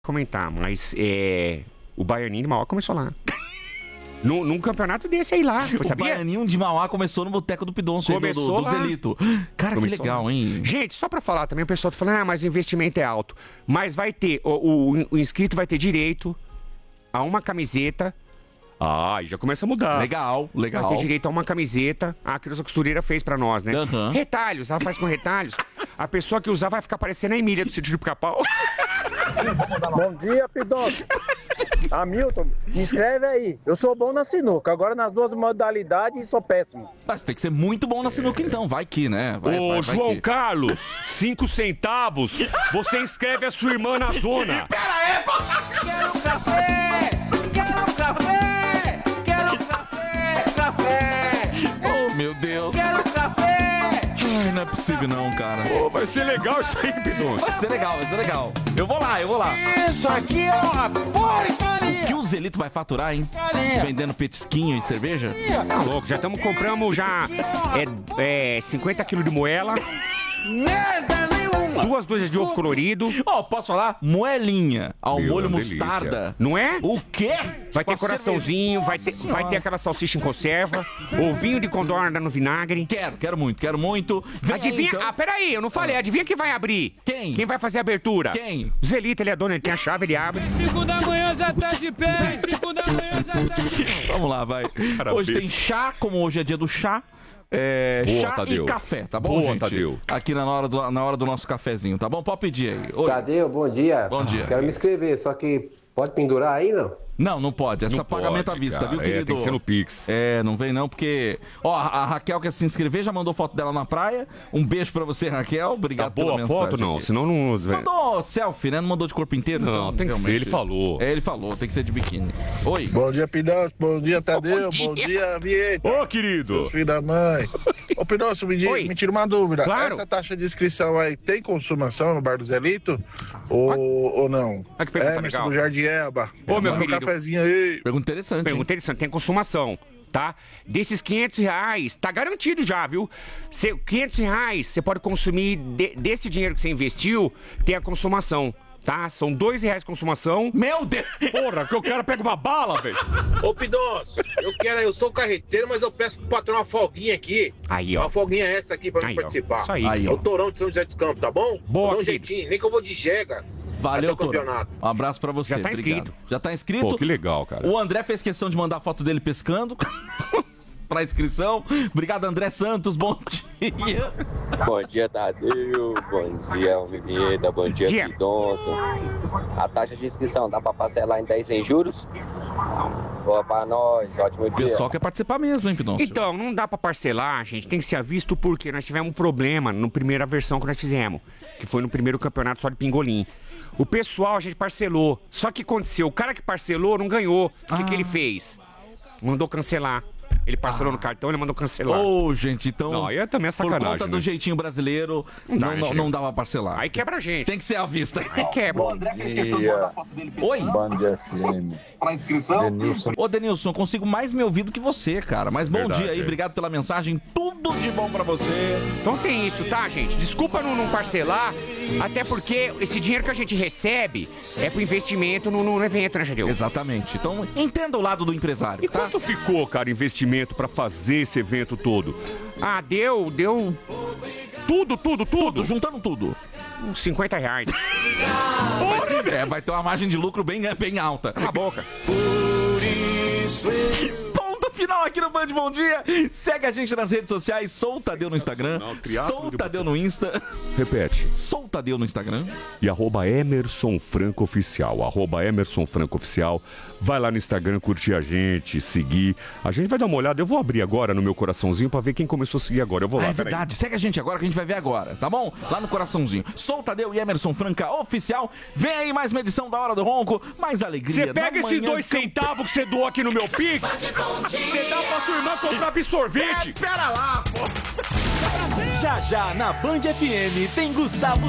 comentar, mas o Baianinho de Mauá começou lá. Num campeonato desse aí lá, o sabia? Baianinho de Mauá começou no Boteco do Pidonço, do Zelito. Cara, começou que legal, hein? Gente, só pra falar também, o pessoal tá falando, mas o investimento é alto. Mas vai ter, o inscrito vai ter direito a uma camiseta. Já começa a mudar. Legal. Vai ter direito a uma camiseta. A Creuza Costureira fez pra nós, né? Uhum. Retalhos, ela faz com retalhos. A pessoa que usar vai ficar parecendo a Emília do Sítio do Pica-Pau. Bom dia, Pidonço. Hamilton, me inscreve aí. Eu sou bom na sinuca, agora nas duas modalidades sou péssimo. Mas tem que ser muito bom na sinuca então, vai que, né? Ô, João Carlos, 5 centavos, você inscreve a sua irmã na zona. Pera aí, pô! Quero café! Quero café! Quero café! Oh, meu Deus! Quero café! Ai, não é possível não, cara. Pô, vai ser legal isso aí, Pidonço. Vai ser legal. Eu vou lá. Isso aqui é uma porcaria! O que o Zelito vai faturar, hein? Vendendo petisquinho e cerveja? Tá louco, compramos 50 quilos de moela. Merda nenhuma! 2 dúzias de ovo colorido. Posso falar? Moelinha ao molho delícia. mostarda. Não é? O quê? Vai ter coraçãozinho, vai ter aquela salsicha em conserva, ovinho de codorna no vinagre. Quero muito. Vem Adivinha? aí, então. Peraí, eu não falei. Adivinha quem vai abrir? Quem? Quem vai fazer a abertura? Quem? O Zelito, ele é dono, ele tem a chave, ele abre. 5 da manhã já tá de pé! 5 da manhã já tá de pé! Vamos lá, vai. Cara, hoje tem besta. chá, como hoje é dia do chá. Boa, Chá Tadeu. e café, tá bom, Boa, gente? Tadeu. Aqui na hora do nosso cafezinho, tá bom? Pode pedir aí. Oi. Tadeu, bom dia. Bom dia. Quero me inscrever, só que pode pendurar aí, não? Não pode. Essa Não pagamento pode, à vista, cara. viu, querido? Tem que ser no Pix. Não vem não, porque... a Raquel quer se inscrever, já mandou foto dela na praia. Um beijo pra você, Raquel. Obrigado Tá boa pela a mensagem. foto, não? aqui. Senão não... Mandou selfie, né? Não mandou de corpo inteiro? Não, então, tem que ser, realmente. ele falou. Ele falou, tem que ser de biquíni. Oi. Bom dia, Pidonço. Bom dia, Tadeu. Bom dia, Vieta. Ô, querido. Seus filhos da mãe. Ô, Pidonço, Oi. me tira uma dúvida. Claro. Essa taxa de inscrição aí tem consumação no Bar do Zelito? Ou não? Olha que pergunta Emerson legal. do Jardim Elba. Ô, meu Manda um querido. cafezinho aí. Pergunta interessante. hein? Pergunta interessante, tem consumação, tá? Desses R$500, tá garantido já, viu? R$500, você pode consumir, desse dinheiro que você investiu, tem a consumação, tá? São R$2 consumação. Meu Deus! Porra, que eu quero pegar uma bala, velho. Ô Pidonço, eu sou carreteiro, mas eu peço pro patrão uma folguinha aqui. Aí, ó. Uma folguinha essa aqui pra Aí, mim ó. participar. Isso aí. Aí, É ó. o Torão de São José dos Campos, tá bom? Boa, Dá um querido. jeitinho, nem que eu vou de jega. Valeu, até o Toro. campeonato. Um abraço pra você. Já tá obrigado. inscrito. Já tá inscrito? Pô, que legal, cara. O André fez questão de mandar a foto dele pescando pra inscrição. Obrigado, André Santos. Bom dia. Bom dia, Tadeu. Bom dia, Vivieta. Bom dia, Dia. Pidonço. A taxa de inscrição dá pra parcelar em 10 sem juros? Boa pra nós, ótimo O dia. pessoal quer participar mesmo, hein, Pidonço? Então, não dá pra parcelar, gente. Tem que ser visto porque nós tivemos um problema na primeira versão que nós fizemos, que foi no primeiro campeonato só de pingolim. O pessoal, a gente parcelou. Só que aconteceu, o cara que parcelou não ganhou. O que ele fez? Mandou cancelar. Ele parcelou no cartão, ele mandou cancelar. Ô, gente, então... Não, aí é também por sacanagem, conta do né? jeitinho brasileiro, dá, né, Diego? não dá pra parcelar. Aí quebra a gente. Tem que ser à vista. Aí quebra. Oi? Band FM. Pra inscrição? Denilson. Ô, Denilson, eu consigo mais me ouvir do que você, cara. Mas bom Verdade, dia aí, é. obrigado pela mensagem. Tudo de bom pra você. Então tem isso, tá, gente? Desculpa não parcelar, até porque esse dinheiro que a gente recebe é pro investimento no evento, né, Jadeu? Exatamente. Então, entenda o lado do empresário, E tá? quanto ficou, cara, investimento pra fazer esse evento todo? Deu tudo. Juntando tudo. Uns R$50. Vai ter uma margem de lucro bem alta. Cala a boca. Ponto final aqui no Band Bom Dia. Segue a gente nas redes sociais. Sou o Tadeu no Instagram. Sou o Tadeu no Insta. Repete. Sou o Tadeu no Instagram. E @Emerson Franco Oficial. @Emerson Franco Oficial. Vai lá no Instagram, curtir a gente, seguir. A gente vai dar uma olhada. Eu vou abrir agora no meu coraçãozinho pra ver quem começou a seguir agora. Eu vou lá, É peraí. verdade. Segue a gente agora que a gente vai ver agora, tá bom? Lá no coraçãozinho. Sou o Tadeu e Emerson Franca Oficial. Vem aí mais uma edição da Hora do Ronco. Mais alegria. Você pega na esses manhã 2 centavos que você doou aqui no meu Pix, você dá pra tua irmã comprar absorvente. Pera lá, pô. Já na Band FM tem Gustavo